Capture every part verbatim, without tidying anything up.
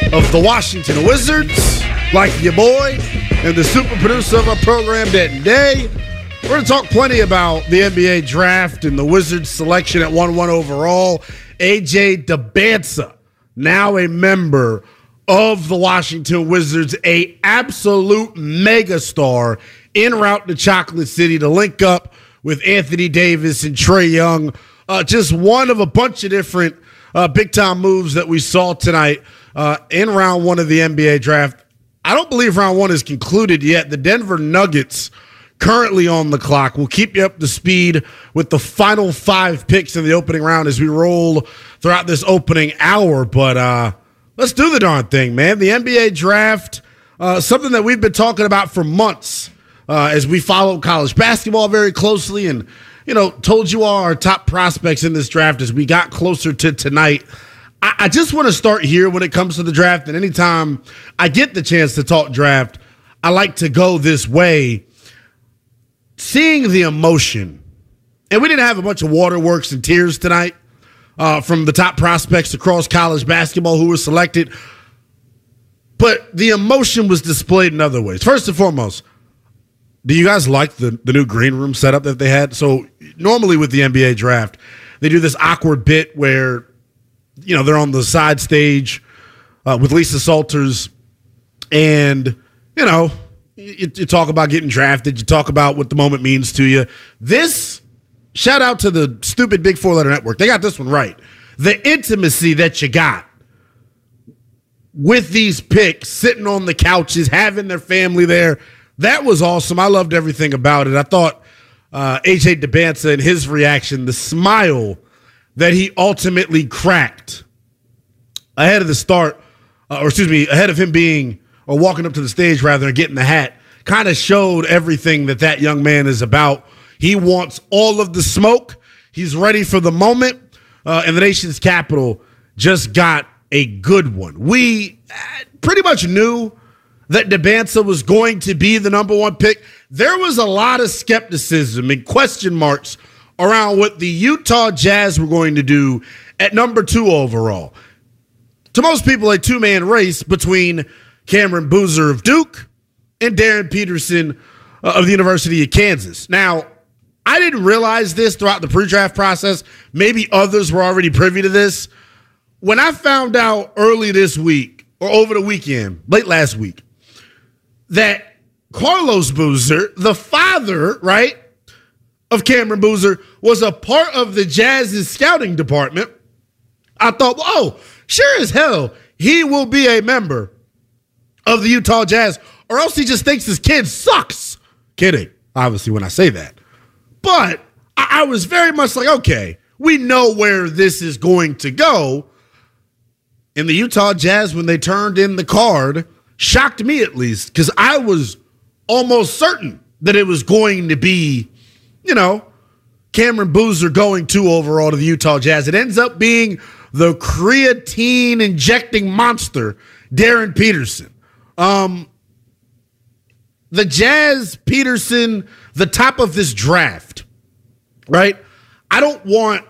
of the Washington Wizards, like your boy, and the super producer of our program, Denton Day. We're going to talk plenty about the N B A draft and the Wizards selection at one one overall. A J Dybantsa, now a member of the Washington Wizards, a absolute megastar en route to Chocolate City to link up with Anthony Davis and Trae Young. Uh, just one of a bunch of different uh, big-time moves that we saw tonight uh, in round one of the N B A draft. I don't believe round one is concluded yet. The Denver Nuggets currently on the clock. We'll keep you up to speed with the final five picks in the opening round as we roll throughout this opening hour. But uh, let's do the darn thing, man. The N B A draft, uh, something that we've been talking about for months uh, as we follow college basketball very closely and, you know, told you all our top prospects in this draft as we got closer to tonight. I, I just want to start here when it comes to the draft. And anytime I get the chance to talk draft, I like to go this way. Seeing the emotion, and we didn't have a bunch of waterworks and tears tonight uh, from the top prospects across college basketball who were selected, but the emotion was displayed in other ways. First and foremost, do you guys like the, the new green room setup that they had? So normally with the N B A draft, they do this awkward bit where, you know, they're on the side stage uh, with Lisa Salters and, you know, You, you talk about getting drafted. You talk about what the moment means to you. This, shout out to the stupid Big Four Letter Network. They got this one right. The intimacy that you got with these picks, sitting on the couches, having their family there, that was awesome. I loved everything about it. I thought uh, A J Dybantsa and his reaction, the smile that he ultimately cracked ahead of the start, uh, or excuse me, ahead of him being or walking up to the stage rather and getting the hat, kind of showed everything that that young man is about. He wants all of the smoke. He's ready for the moment. Uh, and the nation's capital just got a good one. We pretty much knew that Dybantsa was going to be the number one pick. There was a lot of skepticism and question marks around what the Utah Jazz were going to do at number two overall. To most people, a two-man race between Cameron Boozer of Duke and Darren Peterson uh, of the University of Kansas. Now, I didn't realize this throughout the pre-draft process. Maybe others were already privy to this. When I found out early this week or over the weekend, late last week, that Carlos Boozer, the father, right, of Cameron Boozer, was a part of the Jazz's scouting department, I thought, oh, sure as hell, he will be a member of the Utah Jazz, or else he just thinks his kid sucks. Kidding, obviously, when I say that. But I, I was very much like, okay, we know where this is going to go. And the Utah Jazz, when they turned in the card, shocked me at least, because I was almost certain that it was going to be, you know, Cameron Boozer going two overall to the Utah Jazz. It ends up being the creatine-injecting monster, Darren Peterson. Um, the Jazz, Peterson, the top of this draft, right? I don't want,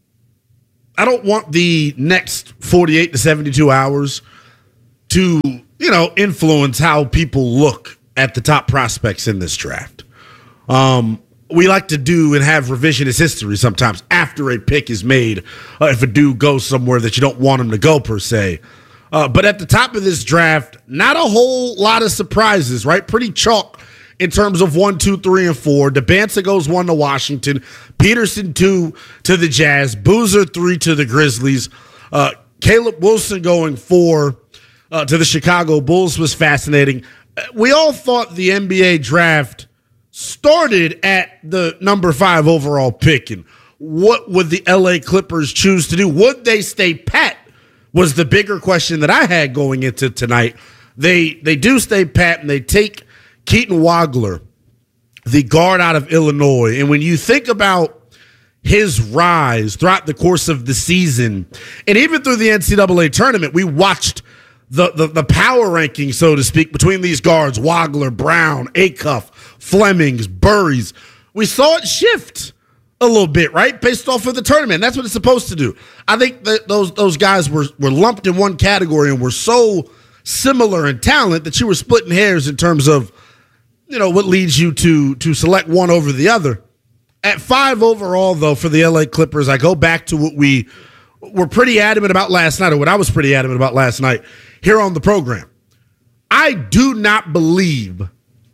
I don't want the next forty-eight to seventy-two hours to, you know, influence how people look at the top prospects in this draft. Um, we like to do and have revisionist history sometimes after a pick is made, uh, if a dude goes somewhere that you don't want him to go per se. Uh, but at the top of this draft, not a whole lot of surprises, right? Pretty chalk in terms of one, two, three, and four. Dybantsa goes one to Washington. Peterson two to the Jazz. Boozer three to the Grizzlies. Uh, Caleb Wilson going four uh, to the Chicago Bulls was fascinating. We all thought the N B A draft started at the number five overall pick. And what would the L A Clippers choose to do? Would they stay pat? Was the bigger question that I had going into tonight. They they do stay pat, and they take Keaton Wagler, the guard out of Illinois. And when you think about his rise throughout the course of the season, and even through the N C double A tournament, we watched the, the, the power ranking, so to speak, between these guards, Wagler, Brown, Acuff, Flemings, Burries. We saw it shift a little bit, right? Based off of the tournament. That's what it's supposed to do. I think that those those guys were, were lumped in one category and were so similar in talent that you were splitting hairs in terms of, you know, what leads you to to select one over the other. At five overall, though, for the L A Clippers, I go back to what we were pretty adamant about last night, or what I was pretty adamant about last night here on the program. I do not believe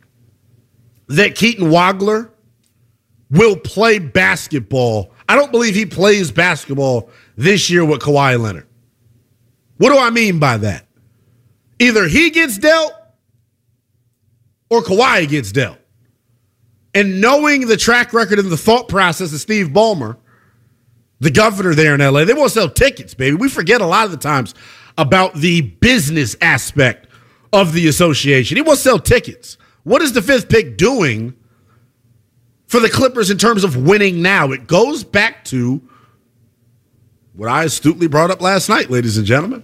that Keaton Wagler will play basketball. I don't believe he plays basketball this year with Kawhi Leonard. What do I mean by that? Either he gets dealt or Kawhi gets dealt. And knowing the track record and the thought process of Steve Ballmer, the governor there in L A, they won't sell tickets, baby. We forget a lot of the times about the business aspect of the association. He won't sell tickets. What is the fifth pick doing for the Clippers in terms of winning now? It goes back to what I astutely brought up last night, ladies and gentlemen.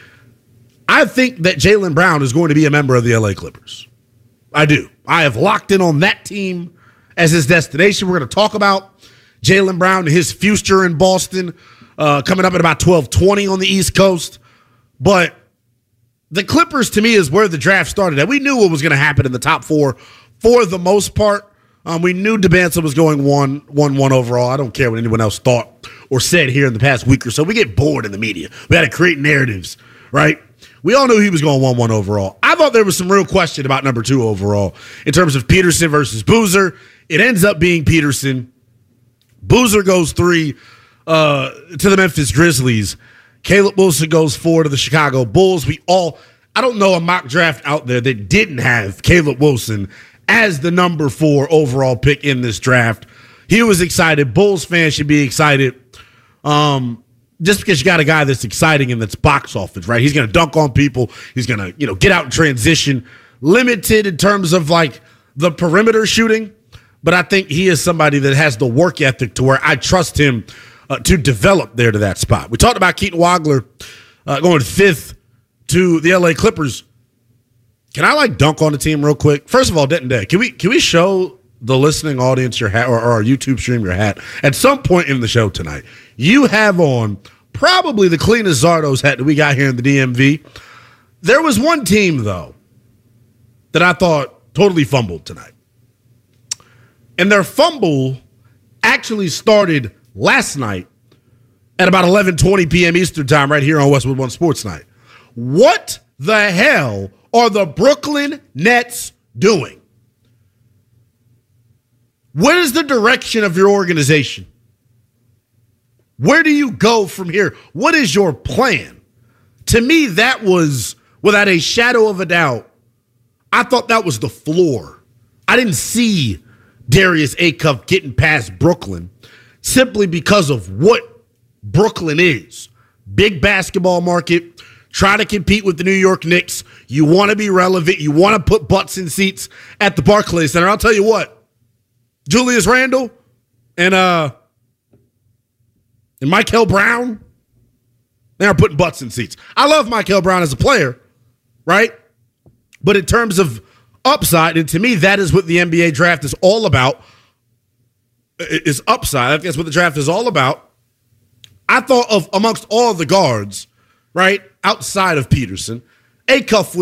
I think that Jaylen Brown is going to be a member of the L A Clippers. I do. I have locked in on that team as his destination. We're going to talk about Jaylen Brown and his future in Boston uh, coming up at about twelve twenty on the East Coast. But the Clippers, to me, is where the draft started at. We knew what was going to happen in the top four for the most part. Um, we knew DeBanza was going one, one, one overall. I don't care what anyone else thought or said here in the past week or so. We get bored in the media. We had to create narratives, right? We all knew he was going one, one overall. I thought there was some real question about number two overall in terms of Peterson versus Boozer. It ends up being Peterson. Boozer goes three uh, to the Memphis Grizzlies. Caleb Wilson goes four to the Chicago Bulls. We all, I don't know a mock draft out there that didn't have Caleb Wilson as the number four overall pick in this draft. He was excited. Bulls fans should be excited. Um, just because you got a guy that's exciting and that's box office, right? He's going to dunk on people. He's going to, you know, get out in transition. Limited in terms of like the perimeter shooting, but I think he is somebody that has the work ethic to where I trust him uh, to develop there to that spot. We talked about Keaton Wagler uh, going fifth to the L A Clippers. Can I like dunk on the team real quick? First of all, Denton Day, can we can we show the listening audience your hat, or, or our YouTube stream your hat at some point in the show tonight? You have on probably the cleanest Zardo's hat that we got here in the D M V. There was one team though that I thought totally fumbled tonight, and their fumble actually started last night at about eleven twenty p.m. Eastern time right here on Westwood One Sports Night. What the hell are the Brooklyn Nets doing? What is the direction of your organization? Where do you go from here? What is your plan? To me, that was, without a shadow of a doubt, I thought that was the floor. I didn't see Darius Acuff getting past Brooklyn simply because of what Brooklyn is. Big basketball market, try to compete with the New York Knicks. You want to be relevant. You want to put butts in seats at the Barclays Center. I'll tell you what, Julius Randle and uh and Michael Brown, they are putting butts in seats. I love Michael Brown as a player, right? But in terms of upside, and to me, that is what the N B A draft is all about, is upside. I think that's what the draft is all about. I thought of, amongst all the guards, right, outside of Peterson, Acuff